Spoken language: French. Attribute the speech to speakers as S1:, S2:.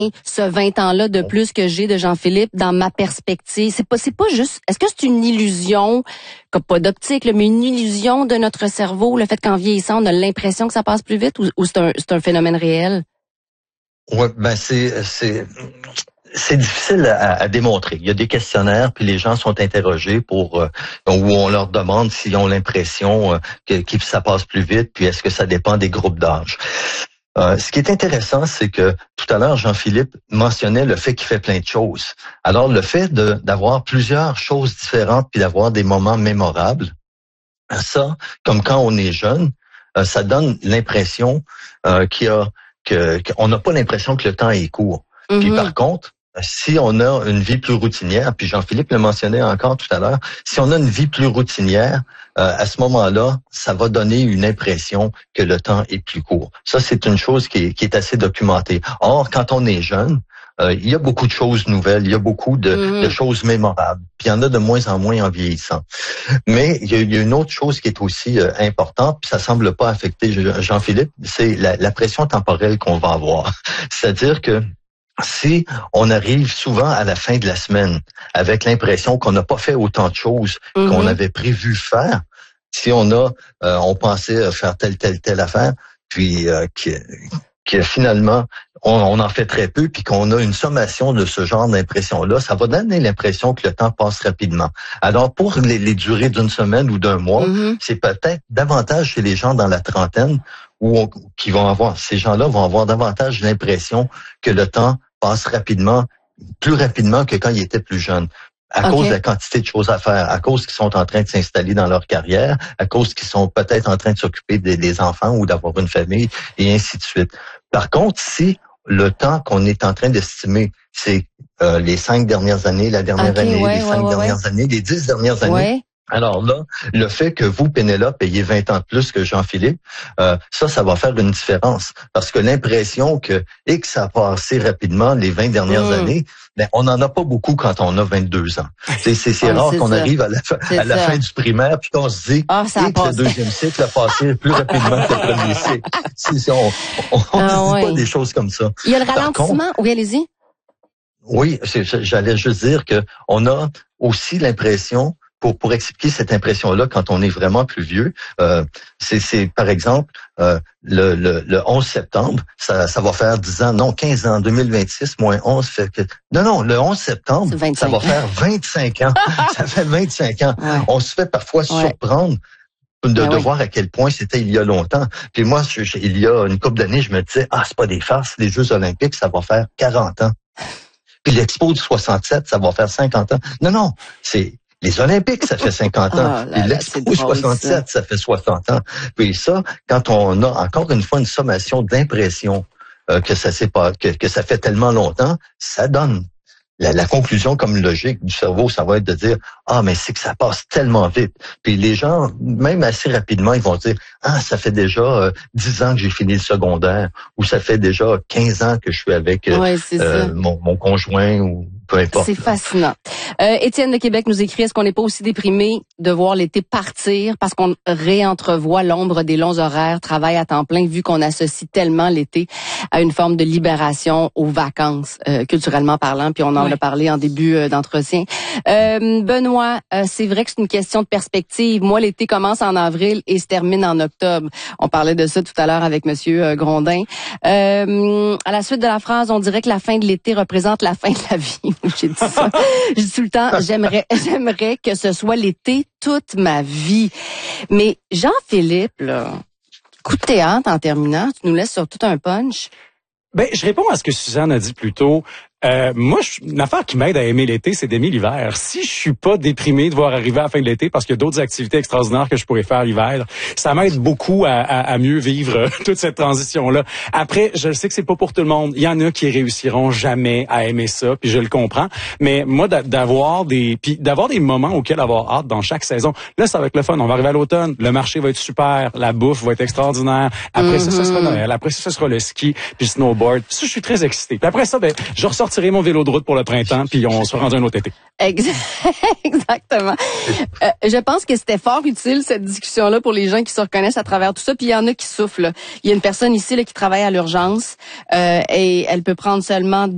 S1: ce 20 ans-là de plus que j'ai de Jean-Philippe dans ma perspective. C'est pas juste, est-ce que c'est une illusion, comme pas d'optique, là, mais une illusion de notre cerveau, le fait qu'en vieillissant, on a l'impression que ça passe plus vite ou c'est un phénomène réel?
S2: Ouais, ben c'est difficile à démontrer. Il y a des questionnaires, puis les gens sont interrogés pour où on leur demande s'ils ont l'impression que ça passe plus vite, puis est-ce que ça dépend des groupes d'âge. Ce qui est intéressant, c'est que tout à l'heure, Jean-Philippe mentionnait le fait qu'il fait plein de choses. Alors, le fait d'avoir plusieurs choses différentes puis d'avoir des moments mémorables, ça, comme quand on est jeune, ça donne l'impression qu'on n'a pas l'impression que le temps est court. Mm-hmm. Puis par contre, si on a une vie plus routinière, puis Jean-Philippe le mentionnait encore tout à l'heure, si on a une vie plus routinière, à ce moment-là, ça va donner une impression que le temps est plus court. Ça, c'est une chose qui est assez documentée. Or, quand on est jeune, il y a beaucoup de choses nouvelles, il y a beaucoup de choses mémorables. Puis il y en a de moins en moins en vieillissant. Mais il y a une autre chose qui est aussi importante, puis ça semble pas affecter Jean-Philippe, c'est la pression temporelle qu'on va avoir. C'est-à-dire que si on arrive souvent à la fin de la semaine avec l'impression qu'on n'a pas fait autant de choses qu'on avait prévu faire, si on pensait faire telle affaire, puis que finalement on en fait très peu, puis qu'on a une sommation de ce genre d'impression-là, ça va donner l'impression que le temps passe rapidement. Alors pour les durées d'une semaine ou d'un mois, c'est peut-être davantage chez les gens dans la trentaine ces gens-là vont avoir davantage l'impression que le temps passe rapidement, plus rapidement que quand ils étaient plus jeunes. À cause de la quantité de choses à faire, à cause qu'ils sont en train de s'installer dans leur carrière, à cause qu'ils sont peut-être en train de s'occuper des enfants ou d'avoir une famille, et ainsi de suite. Par contre, si le temps qu'on est en train d'estimer, c'est les 5 dernières années, la dernière année, les 5 dernières années, les 10 dernières années, alors là, le fait que vous, Pénélope, ayez 20 ans de plus que Jean-Philippe, ça va faire une différence. Parce que l'impression que ça a passé rapidement les 20 dernières années, ben, on n'en a pas beaucoup quand on a 22 ans. C'est rare qu'on arrive à la fin du primaire puis qu'on se dit que le deuxième cycle a passé plus rapidement que le premier cycle. On ne dit pas des choses comme ça.
S1: Il y a le ralentissement. Oui, allez-y.
S2: Oui, j'allais juste dire que on a aussi l'impression, pour expliquer cette impression-là quand on est vraiment plus vieux, c'est par exemple le 11 septembre, ça va faire 10 ans, non 15 ans, 2026 moins 11 fait que non, le 11 septembre, ça va faire 25 ans. Ça fait 25 ans. Ouais. On se fait parfois surprendre de voir à quel point c'était il y a longtemps. Puis moi, il y a une couple d'années, je me disais c'est pas des farces, les Jeux olympiques, ça va faire 40 ans. Puis l'Expo du 67, ça va faire 50 ans. Non, c'est les Olympiques, ça fait 50 ans. Puis l'Expo 67, ça fait 60 ans. Puis ça, quand on a encore une fois une sommation d'impressions que ça fait tellement longtemps, ça donne la conclusion comme logique du cerveau, ça va être de dire mais c'est que ça passe tellement vite. Puis les gens, même assez rapidement, ils vont dire ça fait déjà 10 ans que j'ai fini le secondaire, ou ça fait déjà 15 ans que je suis avec mon conjoint, ou peu importe.
S1: C'est fascinant. Étienne de Québec nous écrit, est-ce qu'on n'est pas aussi déprimé de voir l'été partir parce qu'on réentrevoit l'ombre des longs horaires, travail à temps plein, vu qu'on associe tellement l'été à une forme de libération aux vacances, culturellement parlant, puis on en a parlé en début d'entretien. Benoît, c'est vrai que c'est une question de perspective. Moi, l'été commence en avril et se termine en octobre. On parlait de ça tout à l'heure avec Monsieur Grondin. À la suite de la phrase, on dirait que la fin de l'été représente la fin de la vie. J'ai dit ça. Je dis tout le temps, j'aimerais que ce soit l'été toute ma vie. Mais Jean-Philippe, là, coup de théâtre en terminant, tu nous laisses sur tout un punch.
S3: Ben, je réponds à ce que Suzanne a dit plus tôt. Moi, une affaire qui m'aide à aimer l'été, c'est d'aimer l'hiver. Si je suis pas déprimé de voir arriver à la fin de l'été parce qu'il y a d'autres activités extraordinaires que je pourrais faire l'hiver, ça m'aide beaucoup à mieux vivre toute cette transition-là. Après, je sais que c'est pas pour tout le monde. Il y en a qui réussiront jamais à aimer ça, puis je le comprends. Mais moi, d'avoir des moments auxquels avoir hâte dans chaque saison. Là, ça va être le fun. On va arriver à l'automne. Le marché va être super. La bouffe va être extraordinaire. Après ça, ce sera Noël. Après ça, ce sera le ski puis le snowboard. Ça, je suis très excité. Puis après ça, je ressortirai mon vélo de route pour le printemps, puis on se rend un autre été.
S1: Exactement. Je pense que c'était fort utile, cette discussion-là, pour les gens qui se reconnaissent à travers tout ça. Puis il y en a qui soufflent. Il y a une personne ici là, qui travaille à l'urgence et elle peut prendre seulement